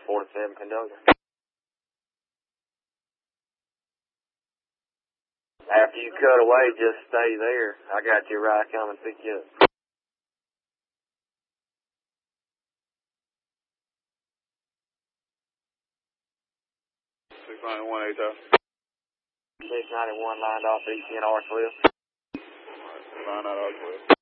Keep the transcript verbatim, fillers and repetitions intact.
four to seven Conductor. After you cut away, just stay there. I got your ride coming to pick you up. six ninety-one, eight thousand. six ninety-one lined off East N R twelve. Line out, R twelve.